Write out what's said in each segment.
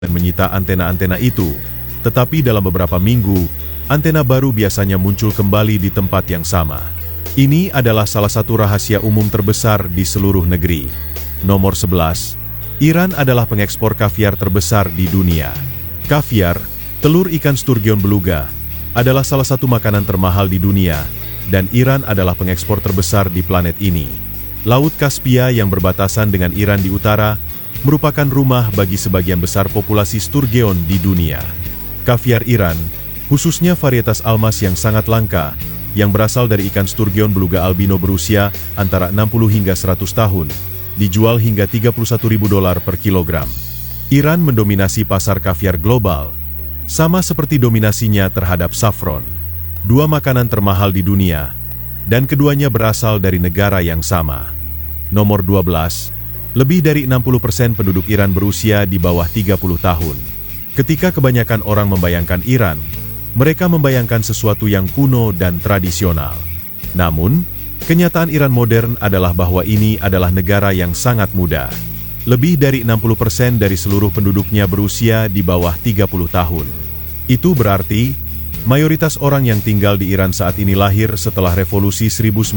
dan menyita antena-antena itu. Tetapi dalam beberapa minggu, antena baru biasanya muncul kembali di tempat yang sama. Ini adalah salah satu rahasia umum terbesar di seluruh negeri. Nomor 11. Iran adalah pengekspor kaviar terbesar di dunia. Kaviar, telur ikan sturgeon beluga, adalah salah satu makanan termahal di dunia, dan Iran adalah pengekspor terbesar di planet ini. Laut Kaspia yang berbatasan dengan Iran di utara, merupakan rumah bagi sebagian besar populasi sturgeon di dunia. Kaviar Iran, khususnya varietas almas yang sangat langka, yang berasal dari ikan sturgeon beluga albino berusia antara 60 hingga 100 tahun, dijual hingga $31.000 per kilogram. Iran mendominasi pasar kaviar global, sama seperti dominasinya terhadap saffron, dua makanan termahal di dunia, dan keduanya berasal dari negara yang sama. Nomor 12. Lebih dari 60% penduduk Iran berusia di bawah 30 tahun. Ketika kebanyakan orang membayangkan Iran, mereka membayangkan sesuatu yang kuno dan tradisional. Namun, kenyataan Iran modern adalah bahwa ini adalah negara yang sangat muda. Lebih dari 60% dari seluruh penduduknya berusia di bawah 30 tahun. Itu berarti, mayoritas orang yang tinggal di Iran saat ini lahir setelah Revolusi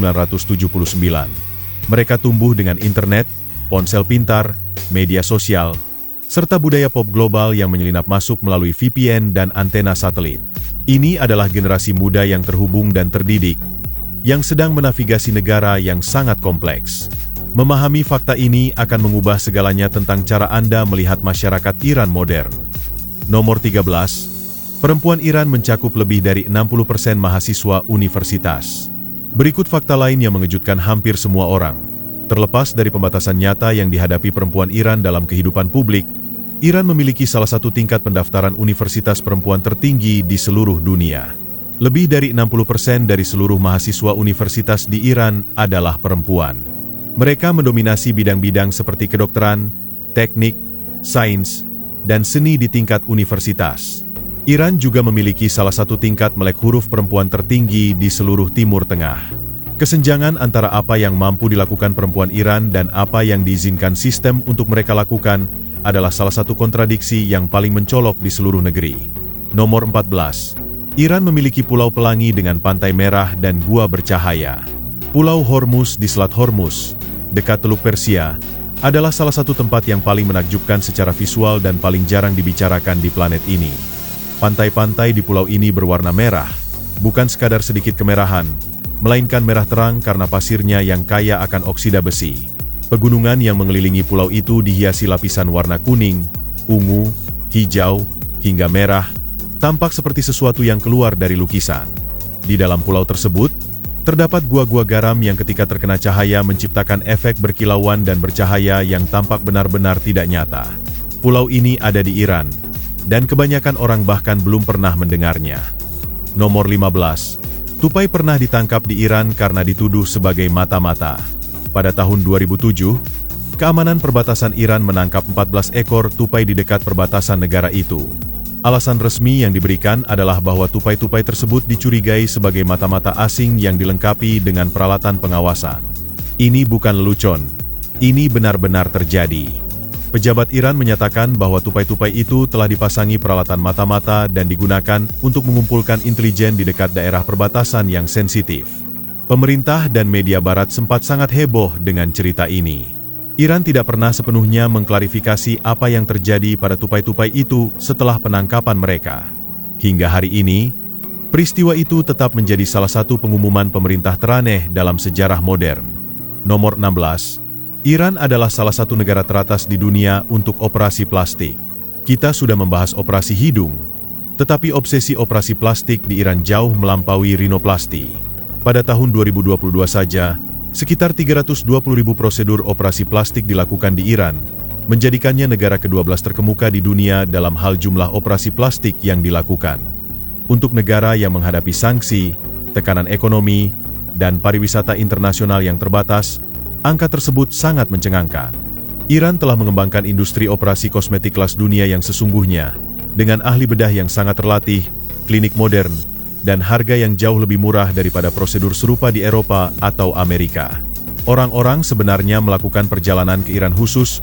1979. Mereka tumbuh dengan internet, ponsel pintar, media sosial, serta budaya pop global yang menyelinap masuk melalui VPN dan antena satelit. Ini adalah generasi muda yang terhubung dan terdidik, yang sedang menavigasi negara yang sangat kompleks. Memahami fakta ini akan mengubah segalanya tentang cara Anda melihat masyarakat Iran modern. Nomor 13. Perempuan Iran mencakup lebih dari 60% mahasiswa universitas. Berikut fakta lain yang mengejutkan hampir semua orang. Terlepas dari pembatasan nyata yang dihadapi perempuan Iran dalam kehidupan publik, Iran memiliki salah satu tingkat pendaftaran universitas perempuan tertinggi di seluruh dunia. Lebih dari 60% dari seluruh mahasiswa universitas di Iran adalah perempuan. Mereka mendominasi bidang-bidang seperti kedokteran, teknik, sains, dan seni di tingkat universitas. Iran juga memiliki salah satu tingkat melek huruf perempuan tertinggi di seluruh Timur Tengah. Kesenjangan antara apa yang mampu dilakukan perempuan Iran dan apa yang diizinkan sistem untuk mereka lakukan adalah salah satu kontradiksi yang paling mencolok di seluruh negeri. Nomor 14. Iran memiliki pulau pelangi dengan pantai merah dan gua bercahaya. Pulau Hormuz di Selat Hormuz, dekat Teluk Persia, adalah salah satu tempat yang paling menakjubkan secara visual dan paling jarang dibicarakan di planet ini. Pantai-pantai di pulau ini berwarna merah, bukan sekadar sedikit kemerahan, melainkan merah terang karena pasirnya yang kaya akan oksida besi. Pegunungan yang mengelilingi pulau itu dihiasi lapisan warna kuning, ungu, hijau, hingga merah, tampak seperti sesuatu yang keluar dari lukisan. Di dalam pulau tersebut, terdapat gua-gua garam yang ketika terkena cahaya menciptakan efek berkilauan dan bercahaya yang tampak benar-benar tidak nyata. Pulau ini ada di Iran, dan kebanyakan orang bahkan belum pernah mendengarnya. Nomor 15. Tupai pernah ditangkap di Iran karena dituduh sebagai mata-mata. Pada tahun 2007, keamanan perbatasan Iran menangkap 14 ekor tupai di dekat perbatasan negara itu. Alasan resmi yang diberikan adalah bahwa tupai-tupai tersebut dicurigai sebagai mata-mata asing yang dilengkapi dengan peralatan pengawasan. Ini bukan lelucon, ini benar-benar terjadi. Pejabat Iran menyatakan bahwa tupai-tupai itu telah dipasangi peralatan mata-mata dan digunakan untuk mengumpulkan intelijen di dekat daerah perbatasan yang sensitif. Pemerintah dan media barat sempat sangat heboh dengan cerita ini. Iran tidak pernah sepenuhnya mengklarifikasi apa yang terjadi pada tupai-tupai itu setelah penangkapan mereka. Hingga hari ini, peristiwa itu tetap menjadi salah satu pengumuman pemerintah teraneh dalam sejarah modern. Nomor 16. Iran adalah salah satu negara teratas di dunia untuk operasi plastik. Kita sudah membahas operasi hidung, tetapi obsesi operasi plastik di Iran jauh melampaui rinoplasti. Pada tahun 2022 saja, sekitar 320.000 prosedur operasi plastik dilakukan di Iran, menjadikannya negara ke-12 terkemuka di dunia dalam hal jumlah operasi plastik yang dilakukan. Untuk negara yang menghadapi sanksi, tekanan ekonomi, dan pariwisata internasional yang terbatas, angka tersebut sangat mencengangkan. Iran telah mengembangkan industri operasi kosmetik kelas dunia yang sesungguhnya, dengan ahli bedah yang sangat terlatih, klinik modern, dan harga yang jauh lebih murah daripada prosedur serupa di Eropa atau Amerika. Orang-orang sebenarnya melakukan perjalanan ke Iran khusus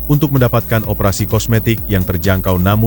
untuk mendapatkan operasi kosmetik yang terjangkau namun